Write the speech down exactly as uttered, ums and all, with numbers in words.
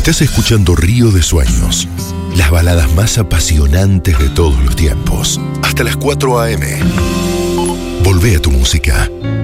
Estás escuchando Río de Sueños, las baladas más apasionantes de todos los tiempos. Hasta las cuatro a eme. Volvé a tu música.